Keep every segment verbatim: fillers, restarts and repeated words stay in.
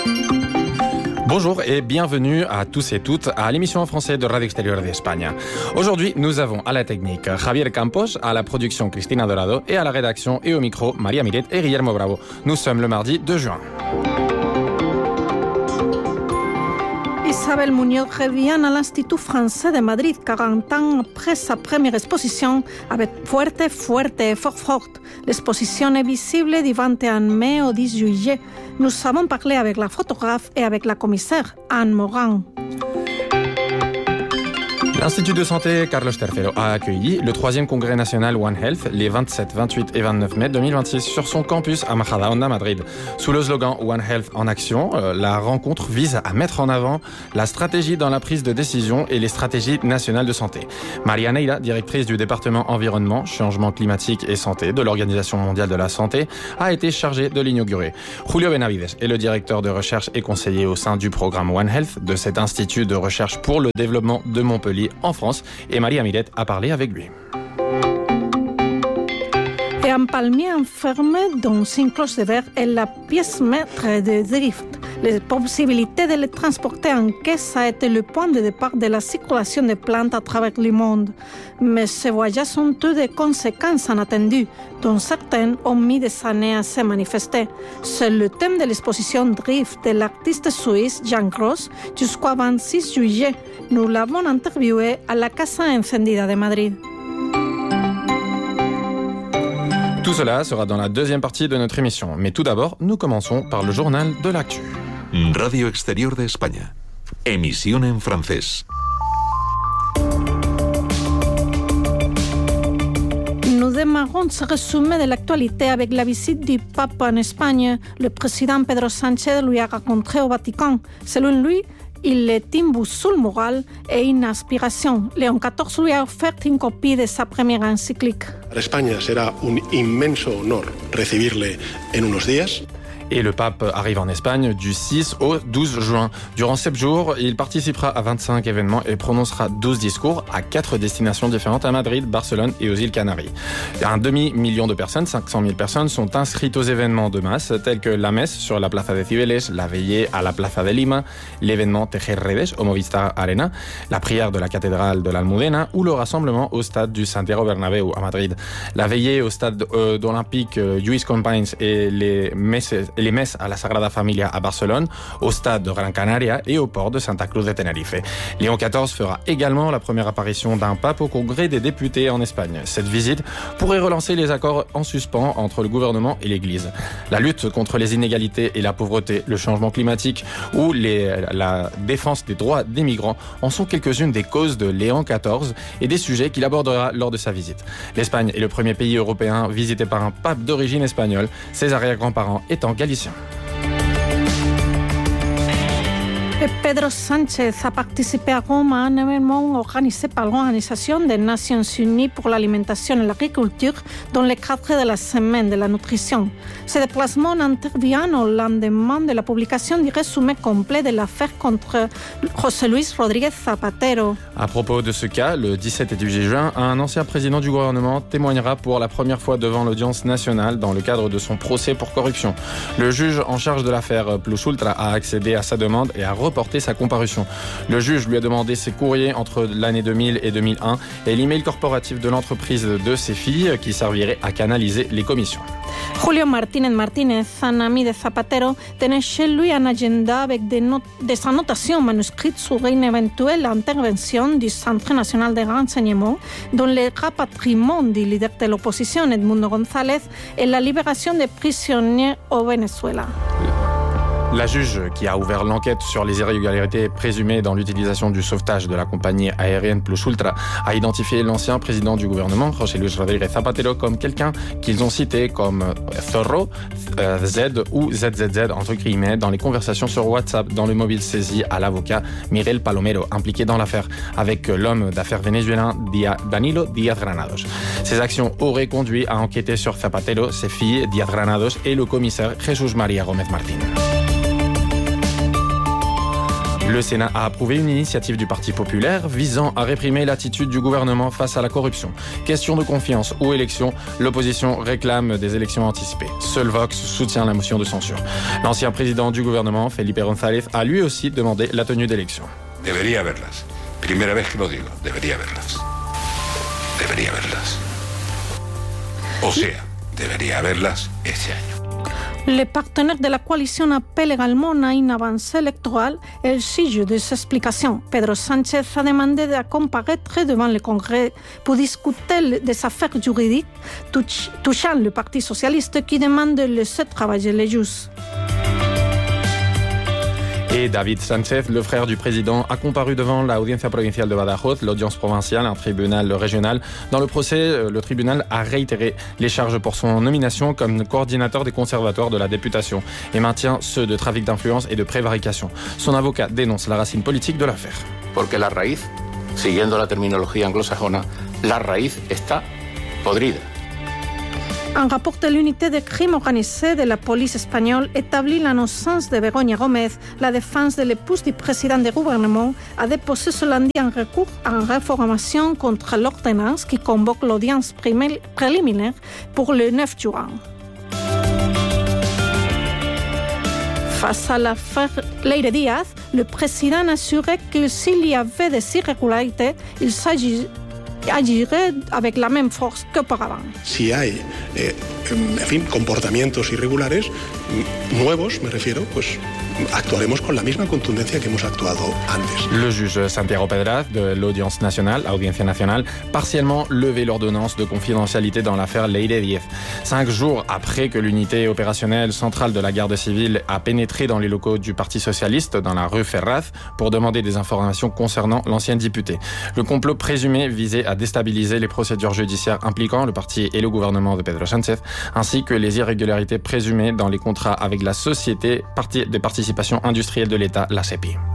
Bonjour et bienvenue à tous et toutes à l'émission en français de Radio Extérieure d'Espagne. Aujourd'hui, nous avons à la technique Javier Campos, à la production Cristina Dorado et à la rédaction et au micro Maria Miret et Guillermo Bravo. Nous sommes le mardi deux juin. Isabelle Muñoz revient à l'Institut français de Madrid quarante ans après sa première exposition avec Fuerte, Fuerte, Fort, Fort. L'exposition est visible du vingt et un mai au dix juillet. Nous avons parlé avec la photographe et avec la commissaire Anne Morin. L'Institut de santé Carlos tercero a accueilli le troisième congrès national One Health les vingt-sept, vingt-huit et vingt-neuf mai deux mille vingt-six sur son campus à Majadahonda, Madrid. Sous le slogan One Health en action, euh, la rencontre vise à mettre en avant la stratégie dans la prise de décision et les stratégies nationales de santé. Maria Neira, directrice du département environnement, changement climatique et santé de l'Organisation mondiale de la santé, a été chargée de l'inaugurer. Julio Benavides est le directeur de recherche et conseiller au sein du programme One Health de cet institut de recherche pour le développement de Montpellier en France, et Maria Miret a parlé avec lui. Et un palmier enfermé dans une cloche de verre est la pièce maître de Drift. La possibilité de les transporter en caisse a été le point de départ de la circulation des plantes à travers le monde. Mais ces voyages ont eu des conséquences inattendues, dont certaines ont mis des années à se manifester. C'est le thème de l'exposition Drift de l'artiste suisse Jan Gross jusqu'au vingt-six juillet. Nous l'avons interviewé à la Casa Encendida de Madrid. Tout cela sera dans la deuxième partie de notre émission. Mais tout d'abord, nous commençons par le journal de l'actu. Radio Exterior de España. Emisión en francés. Nous démarrons ce résumé de l'actualité avec la visite du pape en Espagne. Le président Pedro Sánchez lui a rencontré au Vatican. Selon lui, il est une boussole morale et une aspiration. Léon quatorze lui a offert une copie de sa première encyclique. Para España será un inmenso honor recibirle en unos días. Et le pape arrive en Espagne du six au douze juin. Durant sept jours, il participera à vingt-cinq événements et prononcera douze discours à quatre destinations différentes à Madrid, Barcelone et aux îles Canaries. Un demi-million de personnes, cinq cent mille personnes, sont inscrites aux événements de masse tels que la messe sur la Plaza de Cibeles, la veillée à la Plaza de Lima, l'événement Tejer Redes au Movistar Arena, la prière de la cathédrale de l'Almudena ou le rassemblement au stade du Santiago Bernabéu à Madrid. La veillée au stade euh, olympique euh, Lluís Companys et les messes les messes à la Sagrada Familia à Barcelone, au stade de Gran Canaria et au port de Santa Cruz de Tenerife. Léon quatorze fera également la première apparition d'un pape au Congrès des députés en Espagne. Cette visite pourrait relancer les accords en suspens entre le gouvernement et l'Église. La lutte contre les inégalités et la pauvreté, le changement climatique ou les, la défense des droits des migrants en sont quelques-unes des causes de Léon quatorze et des sujets qu'il abordera lors de sa visite. L'Espagne est le premier pays européen visité par un pape d'origine espagnole, ses arrière-grands-parents étant galiciens. Pedro Sánchez a participé à Rome à un événement organisé par l'Organisation des Nations Unies pour l'alimentation et l'agriculture dans le cadre de la semaine de la nutrition. Ce déplacement intervient au lendemain de la publication du résumé complet de l'affaire contre José Luis Rodríguez Zapatero. À propos de ce cas, le dix-sept et dix-huit juin, un ancien président du gouvernement témoignera pour la première fois devant l'audience nationale dans le cadre de son procès pour corruption. Le juge en charge de l'affaire Plus Ultra a accédé à sa demande et a reporté sa comparution. Le juge lui a demandé ses courriers entre l'année deux mille et deux mille un et l'email corporatif de l'entreprise de ses filles qui servirait à canaliser les commissions. Julio Martínez Martínez, un ami de Zapatero, tenait chez lui un agenda avec des, not- des annotations manuscrites sur une éventuelle intervention du Centre national de renseignement dans le rapatriement du leader de l'opposition Edmundo González et la libération des prisonniers au Venezuela. La juge qui a ouvert l'enquête sur les irrégularités présumées dans l'utilisation du sauvetage de la compagnie aérienne Plus Ultra a identifié l'ancien président du gouvernement, José Luis Rodríguez Zapatero, comme quelqu'un qu'ils ont cité comme Zorro, euh, Z ou Z Z Z, entre guillemets, dans les conversations sur WhatsApp dans le mobile saisi à l'avocat Miguel Palomero, impliqué dans l'affaire avec l'homme d'affaires vénézuélien Danilo Díaz Granados. Ces actions auraient conduit à enquêter sur Zapatero, ses filles Díaz Granados et le commissaire Jesús María Gómez Martín. Le Sénat a approuvé une initiative du Parti populaire visant à réprimer l'attitude du gouvernement face à la corruption. Question de confiance ou élection, l'opposition réclame des élections anticipées. Seul Vox soutient la motion de censure. L'ancien président du gouvernement, Felipe González, a lui aussi demandé la tenue d'élections. Debería haberlas. Primera vez que lo digo, debería haberlas. Debería haberlas. O sea, debería haberlas este año. Les partenaires de la coalition appellent également à une avancée électorale et exigent des explications. Pedro Sánchez a demandé de comparaître devant le Congrès pour discuter des affaires juridiques touchant le Parti socialiste qui demande de laisser travailler les juges. Et David Sánchez, le frère du président, a comparu devant la Audiencia Provincial de Badajoz, l'audience provinciale, un tribunal régional. Dans le procès, le tribunal a réitéré les charges pour son nomination comme coordinateur des conservatoires de la députation et maintient ceux de trafic d'influence et de prévarication. Son avocat dénonce la racine politique de l'affaire. Porque la raíz, siguiendo la terminología anglosajona, la raíz está podrida. Un rapport de l'unité de crime organisé de la police espagnole établit l'innocence de Begoña Gómez. La défense de l'épouse du président du gouvernement a déposé ce lundi un recours en réformation contre l'ordonnance qui convoque l'audience préliminaire pour le neuf juin. Face à l'affaire Leire Díaz, le président a assuré que s'il y avait des irrégularités, il s'agit agirait avec la même force qu'auparavant. Si hay, eh, en fin, comportamientos irregulares, nuevos me refiero, pues actuaremos con la misma contundencia que hemos actuado antes. Le juge Santiago Pedraz de l'Audience nationale, Audiencia nationale, partiellement levé l'ordonnance de confidentialité dans l'affaire Leire Díaz. Cinq jours après que l'unité opérationnelle centrale de la garde civile a pénétré dans les locaux du Parti socialiste dans la rue Ferraz pour demander des informations concernant l'ancien député. Le complot présumé visait à déstabiliser les procédures judiciaires impliquant le parti et le gouvernement de Pedro Sánchez, ainsi que les irrégularités présumées dans les contrats avec la société de participation industrielle de l'État, la C E P I.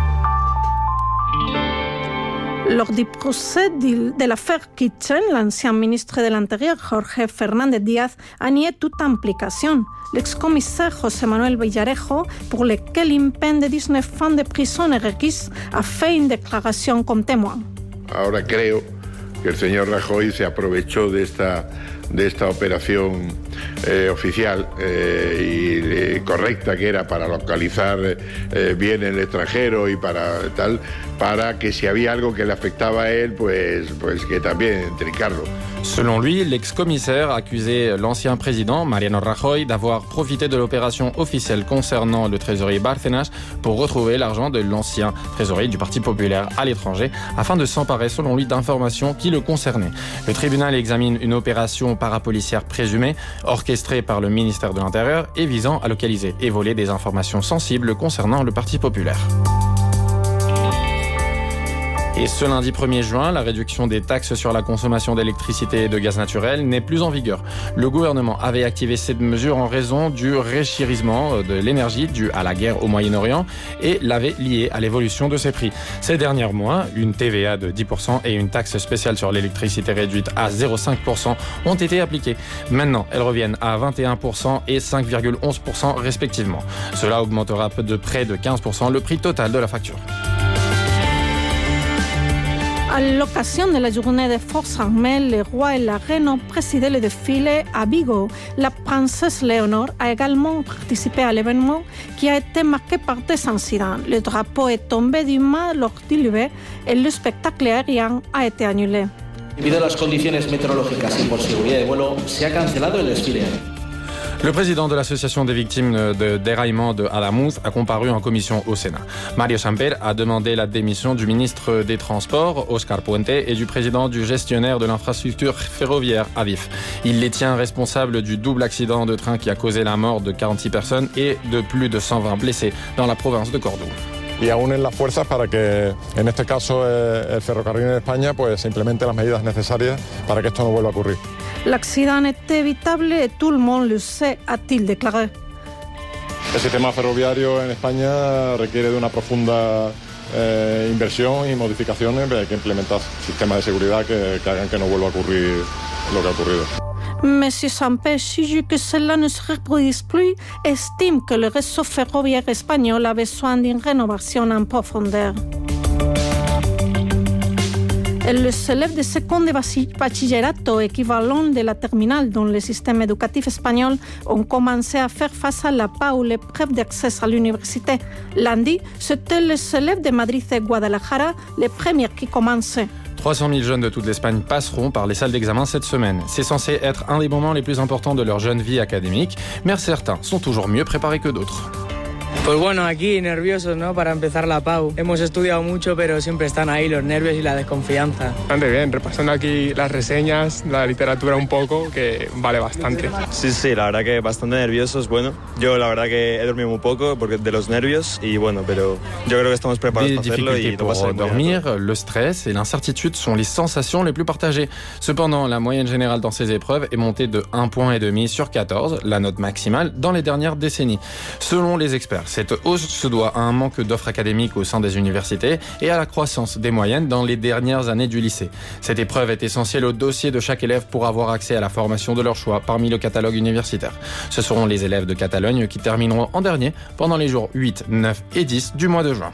Lors du procès de l'affaire Kitchen, l'ancien ministre de l'Intérieur, Jorge Fernández Díaz, a nié toute implication. L'ex-commissaire José Manuel Villarejo, pour lequel une peine de dix-neuf ans de prison est requise, a fait une déclaration comme témoin. Ahora creo que el señor Rajoy se aprovechó de esta, de esta operación eh, oficial eh, y eh, correcta que era para localizar eh, bien el extranjero y para tal, para que si había algo que le afectaba a él, pues, pues que también trincarlo. Selon lui, l'ex-commissaire accusait l'ancien président, Mariano Rajoy, d'avoir profité de l'opération officielle concernant le trésorier Bárcenas pour retrouver l'argent de l'ancien trésorier du Parti populaire à l'étranger afin de s'emparer, selon lui, d'informations qui le concernaient. Le tribunal examine une opération parapolicière présumée, orchestrée par le ministère de l'Intérieur et visant à localiser et voler des informations sensibles concernant le Parti populaire. Et ce lundi premier juin, la réduction des taxes sur la consommation d'électricité et de gaz naturel n'est plus en vigueur. Le gouvernement avait activé cette mesure en raison du renchérissement de l'énergie dû à la guerre au Moyen-Orient et l'avait lié à l'évolution de ses prix. Ces derniers mois, une T V A de dix pour cent et une taxe spéciale sur l'électricité réduite à zéro virgule cinq pour cent ont été appliquées. Maintenant, elles reviennent à vingt et un pour cent et cinq virgule onze pour cent respectivement. Cela augmentera de près de quinze pour cent le prix total de la facture. À l'occasion de la journée des forces armées, le roi et la reine ont présidé le défilé à Vigo. La princesse Léonore a également participé à l'événement qui a été marqué par des incidents. Le drapeau est tombé du mât lors du lever et le spectacle aérien a été annulé. Debido a las condiciones meteorológicas y por seguridad de vuelo, se ha cancelado el desfile. Le président de l'association des victimes de déraillement de Adamuz a comparu en commission au Sénat. Mario Samper a demandé la démission du ministre des Transports, Oscar Puente, et du président du gestionnaire de l'infrastructure ferroviaire, Adif. Il les tient responsables du double accident de train qui a causé la mort de quarante-six personnes et de plus de cent vingt blessés dans la province de Cordoue. Y aún en las fuerzas para que, en este caso, el ferrocarril en España, pues se implementen las medidas necesarias para que esto no vuelva a ocurrir. L'accident est évitable et tout le monde le sait, a-t-il déclaré. El sistema ferroviario en España requiere de una profunda eh, inversión y modificaciones. Hay que implementar sistemas de seguridad que, que hagan que no vuelva a ocurrir lo que ha ocurrido. Monsieur Sampé, juge que cela ne se reproduise plus, estime que le réseau ferroviaire espagnol a besoin d'une rénovation en profondeur. Les élèves de seconde de bachillerato, équivalent de la terminale dans le système éducatif espagnol, ont commencé à faire face à la P A U, l'épreuve d'accès à l'université. Lundi, c'était les élèves de Madrid et Guadalajara, les premiers qui commençaient. trois cent mille jeunes de toute l'Espagne passeront par les salles d'examen cette semaine. C'est censé être un des moments les plus importants de leur jeune vie académique, mais certains sont toujours mieux préparés que d'autres. Pues bueno, aquí nerviosos, ¿no? Para empezar la P A U. Hemos estudiado mucho, pero siempre están ahí los nervios y la desconfianza. Bastante bien, repasando aquí las reseñas, la literatura un poco, que vale bastante. Sí, sí, la verdad que bastante nerviosos. Bueno, yo la verdad que he dormido muy poco porque de los nervios y bueno, pero yo creo que estamos preparados para hacerlo y pour dormir, le stress et l'incertitude sont les sensations les plus partagées. Cependant, la moyenne générale dans ces épreuves est montée de un virgule cinq points sur quatorze, la note maximale dans les dernières décennies. Selon les experts, cette hausse se doit à un manque d'offres académiques au sein des universités et à la croissance des moyennes dans les dernières années du lycée. Cette épreuve est essentielle au dossier de chaque élève pour avoir accès à la formation de leur choix parmi le catalogue universitaire. Ce seront les élèves de Catalogne qui termineront en dernier pendant les jours huit, neuf et dix du mois de juin.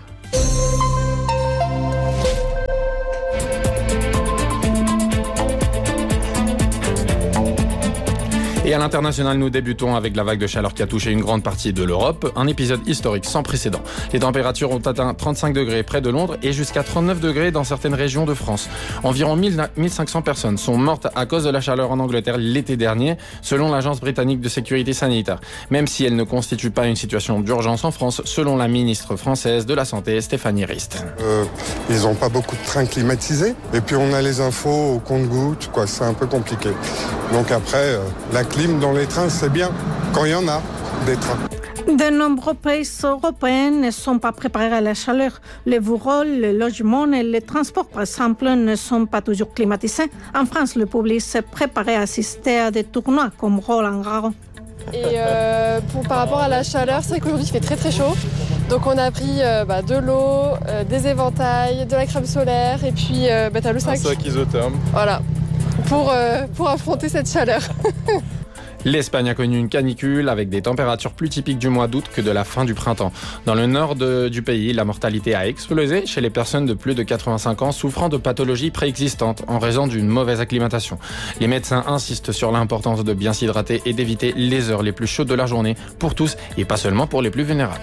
Et à l'international, nous débutons avec la vague de chaleur qui a touché une grande partie de l'Europe. Un épisode historique sans précédent. Les températures ont atteint trente-cinq degrés près de Londres et jusqu'à trente-neuf degrés dans certaines régions de France. Environ mille cinq cents personnes sont mortes à cause de la chaleur en Angleterre l'été dernier, selon l'Agence britannique de sécurité sanitaire. Même si elle ne constitue pas une situation d'urgence en France, selon la ministre française de la Santé, Stéphanie Rist. Euh, ils n'ont pas beaucoup de trains climatisés. Et puis on a les infos au compte-gouttes, quoi. C'est un peu compliqué. Donc après, euh, la clim dans les trains, c'est bien, quand il y en a des trains. De nombreux pays européens ne sont pas préparés à la chaleur. Les bureaux, les logements et les transports, par exemple, ne sont pas toujours climatisés. En France, le public s'est préparé à assister à des tournois comme Roland Garros. Et euh, pour, par rapport à la chaleur, c'est vrai qu'aujourd'hui il fait très très chaud. Donc on a pris euh, bah, de l'eau, euh, des éventails, de la crème solaire et puis euh, bah, t'as le sac. Un sac isotherme. Voilà, pour, euh, pour affronter cette chaleur. L'Espagne a connu une canicule avec des températures plus typiques du mois d'août que de la fin du printemps. Dans le nord de, du pays, la mortalité a explosé chez les personnes de plus de quatre-vingt-cinq ans souffrant de pathologies préexistantes en raison d'une mauvaise acclimatation. Les médecins insistent sur l'importance de bien s'hydrater et d'éviter les heures les plus chaudes de la journée pour tous et pas seulement pour les plus vulnérables.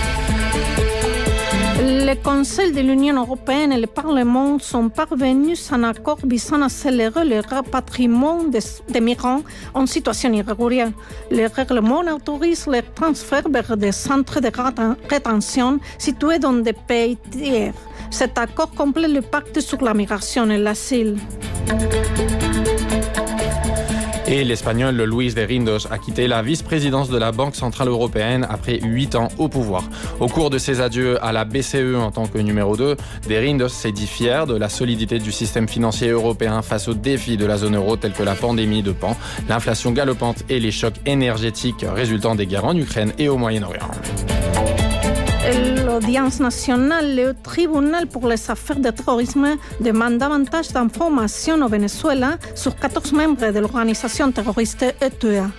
Le Conseil de l'Union européenne et le Parlement sont parvenus à un accord visant à accélérer le rapatriement des, des migrants en situation irrégulière. Le règlement autorise le transfert vers des centres de rétention situés dans des pays tiers. Cet accord complète le pacte sur la migration et l'asile. Et l'Espagnol Luis de Guindos a quitté la vice-présidence de la Banque Centrale Européenne après huit ans au pouvoir. Au cours de ses adieux à la B C E en tant que numéro deux, de Guindos s'est dit fier de la solidité du système financier européen face aux défis de la zone euro tels que la pandémie de Pan, l'inflation galopante et les chocs énergétiques résultant des guerres en Ukraine et au Moyen-Orient. L'Audience nationale, le tribunal pour les affaires de terrorisme, demande davantage d'informations au Venezuela sur quatorze membres de l'organisation terroriste E T A.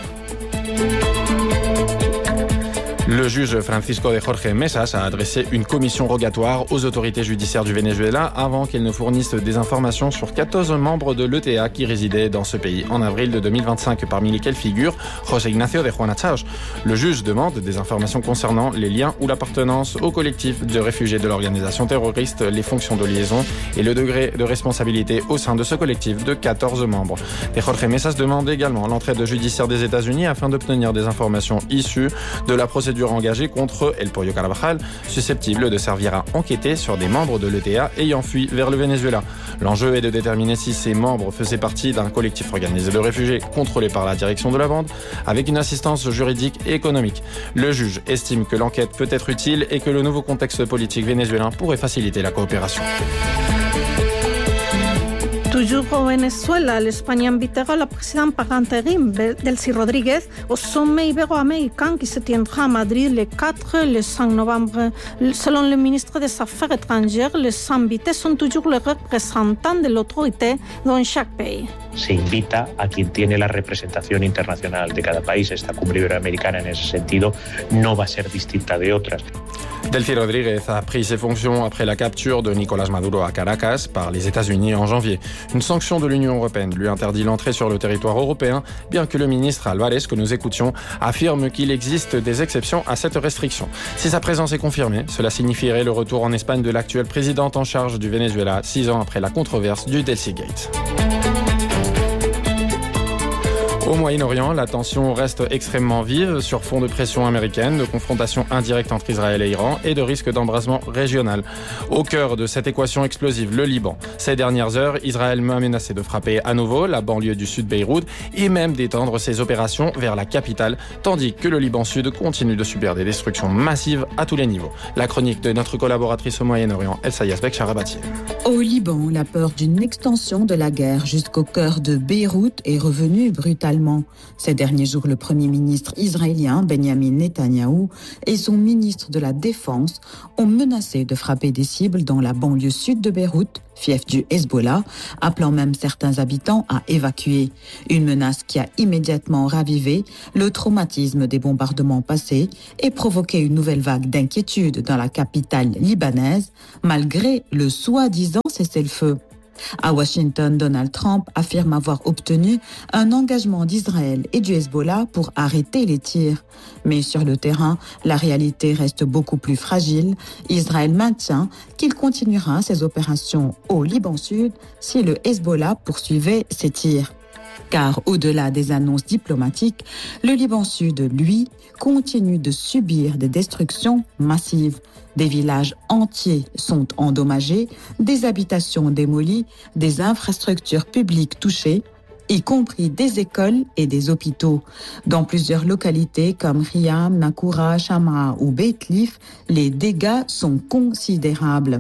Le juge Francisco de Jorge Mesas a adressé une commission rogatoire aux autorités judiciaires du Venezuela avant qu'elles ne fournissent des informations sur quatorze membres de l'E T A qui résidaient dans ce pays en avril de deux mille vingt-cinq, parmi lesquels figure José Ignacio de Juana Chaj. Le juge demande des informations concernant les liens ou l'appartenance au collectif de réfugiés de l'organisation terroriste, les fonctions de liaison et le degré de responsabilité au sein de ce collectif de quatorze membres. De Jorge Mesas demande également l'entraide judiciaire des États-Unis afin d'obtenir des informations issues de la procédure engagée contre El Pollo Carvajal, susceptible de servir à enquêter sur des membres de l'E T A ayant fui vers le Venezuela. L'enjeu est de déterminer si ces membres faisaient partie d'un collectif organisé de réfugiés contrôlé par la direction de la bande, avec une assistance juridique et économique. Le juge estime que l'enquête peut être utile et que le nouveau contexte politique vénézuélien pourrait faciliter la coopération. Toujours au Venezuela, l'Espagne invitera le président par intérim, Delcy Rodríguez, au sommet ibéro-américain qui se tiendra à Madrid le quatre et le cinq novembre. Selon le ministre des Affaires étrangères, les invités sont toujours les représentants de l'autorité dans chaque pays. Se invita a quien tiene la representación internacional de cada país. Esta cumbre iberoamericana, en ese sentido, no va a ser distinta de otras. Delcy Rodríguez a pris ses fonctions après la capture de Nicolás Maduro à Caracas par les États-Unis en janvier. Une sanction de l'Union européenne lui interdit l'entrée sur le territoire européen, bien que le ministre Álvarez, que nous écoutions, affirme qu'il existe des exceptions à cette restriction. Si sa présence est confirmée, cela signifierait le retour en Espagne de l'actuelle présidente en charge du Venezuela, six ans après la controverse du Delcy Gate. Au Moyen-Orient, la tension reste extrêmement vive sur fond de pression américaine, de confrontation indirecte entre Israël et Iran et de risque d'embrasement régional. Au cœur de cette équation explosive, le Liban. Ces dernières heures, Israël a menacé de frapper à nouveau la banlieue du sud Beyrouth et même d'étendre ses opérations vers la capitale, tandis que le Liban Sud continue de subir des destructions massives à tous les niveaux. La chronique de notre collaboratrice au Moyen-Orient, Elsa Yazbek Sharabati. Au Liban, la peur d'une extension de la guerre jusqu'au cœur de Beyrouth est revenue brutalement. Ces derniers jours, le Premier ministre israélien Benjamin Netanyahou et son ministre de la Défense ont menacé de frapper des cibles dans la banlieue sud de Beyrouth, fief du Hezbollah, appelant même certains habitants à évacuer. Une menace qui a immédiatement ravivé le traumatisme des bombardements passés et provoqué une nouvelle vague d'inquiétude dans la capitale libanaise, malgré le soi-disant cessez-le-feu. À Washington, Donald Trump affirme avoir obtenu un engagement d'Israël et du Hezbollah pour arrêter les tirs. Mais sur le terrain, la réalité reste beaucoup plus fragile. Israël maintient qu'il continuera ses opérations au Liban Sud si le Hezbollah poursuivait ses tirs. Car au-delà des annonces diplomatiques, le Liban Sud, lui, continue de subir des destructions massives. Des villages entiers sont endommagés, des habitations démolies, des infrastructures publiques touchées, y compris des écoles et des hôpitaux. Dans plusieurs localités comme Riyam, Nakoura, Shamra ou Beit Lif, les dégâts sont considérables.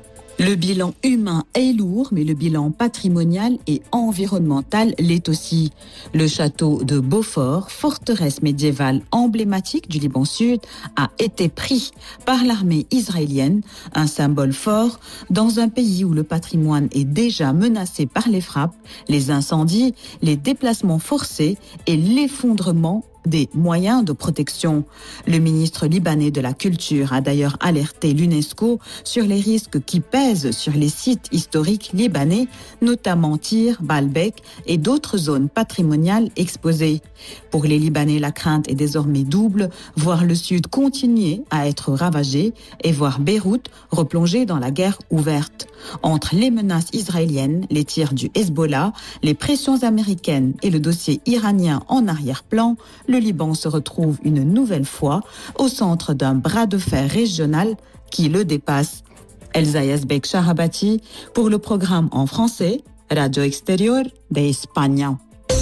Le bilan humain est lourd, mais le bilan patrimonial et environnemental l'est aussi. Le château de Beaufort, forteresse médiévale emblématique du Liban Sud, a été pris par l'armée israélienne, un symbole fort dans un pays où le patrimoine est déjà menacé par les frappes, les incendies, les déplacements forcés et l'effondrement des moyens de protection. Le ministre libanais de la Culture a d'ailleurs alerté l'UNESCO sur les risques qui pèsent sur les sites historiques libanais, notamment Tyr, Baalbek et d'autres zones patrimoniales exposées. Pour les Libanais, la crainte est désormais double, voir le Sud continuer à être ravagé et voir Beyrouth replonger dans la guerre ouverte. Entre les menaces israéliennes, les tirs du Hezbollah, les pressions américaines et le dossier iranien en arrière-plan, le Liban se retrouve une nouvelle fois au centre d'un bras de fer régional qui le dépasse. Elsa Yazbek Sharabati pour le programme en français, Radio Exterior de España.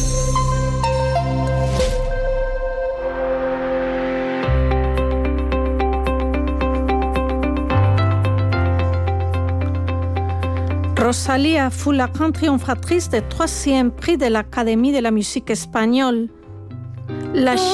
Rosalía fut la grande triomphatrice du troisième prix de l'Académie de la musique espagnole. La, ch-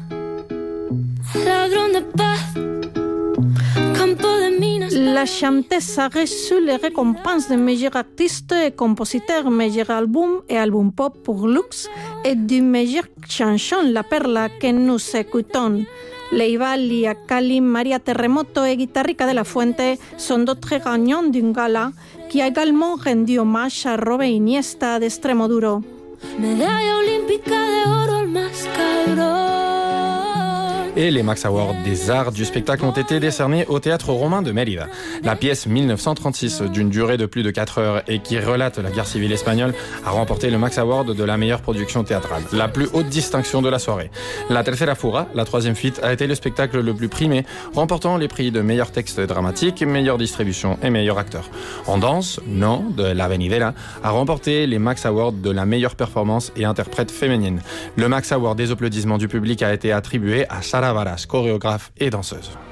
la chanteuse a reçu les récompenses de meilleur artiste et compositeur, meilleur album et album pop pour Lux et du meilleur chanson, La Perla, que nous écoutons. Leibal, Lia Kalim, Maria Terremoto et Guitarrica de la Fuente sont d'autres gagnants d'une gala qui a également rendu hommage à Robert Iniesta d'Extremoduro. Medalla olímpica de oro, el más cabrón. Et les Max Awards des arts du spectacle ont été décernés au Théâtre Romain de Mérida. La pièce mille neuf cent trente-six, d'une durée de plus de quatre heures et qui relate la guerre civile espagnole, a remporté le Max Award de la meilleure production théâtrale, la plus haute distinction de la soirée. La Tercera Fuga, la troisième fuite, a été le spectacle le plus primé, remportant les prix de meilleur texte dramatique, meilleure distribution et meilleur acteur. En danse, Non, de La Venidera, a remporté les Max Awards de la meilleure performance et interprète féminine. Le Max Award des applaudissements du public a été attribué à Sara Varas, chorégraphe et danseuse.